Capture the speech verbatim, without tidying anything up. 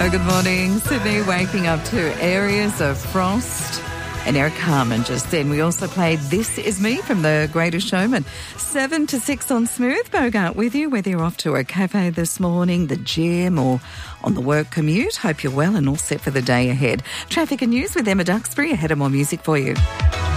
Oh, good morning. Sydney waking up to areas of frost and Eric Carmen just then. We also played This Is Me from The Greatest Showman. Seven to six on Smooth. Bogart with you, whether you're off to a cafe this morning, the gym or on the work commute. Hope you're well and all set for the day ahead. Traffic and news with Emma Duxbury. Ahead of more music for you.